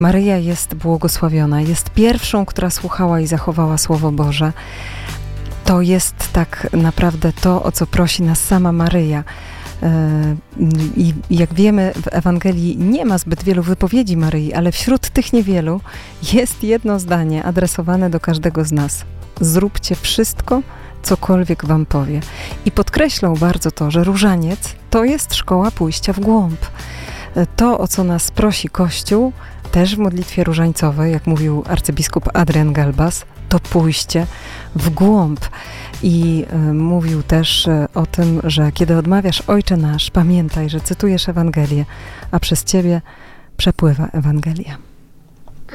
Maryja jest błogosławiona, jest pierwszą, która słuchała i zachowała Słowo Boże. To jest tak naprawdę to, o co prosi nas sama Maryja. I jak wiemy, w Ewangelii nie ma zbyt wielu wypowiedzi Maryi, ale wśród tych niewielu jest jedno zdanie adresowane do każdego z nas. Zróbcie wszystko, cokolwiek wam powie. I podkreślał bardzo to, że różaniec to jest szkoła pójścia w głąb. To, o co nas prosi Kościół, też w modlitwie różańcowej, jak mówił arcybiskup Adrian Galbas, to pójście w głąb. I mówił też o tym, że kiedy odmawiasz Ojcze Nasz, pamiętaj, że cytujesz Ewangelię, a przez ciebie przepływa Ewangelia.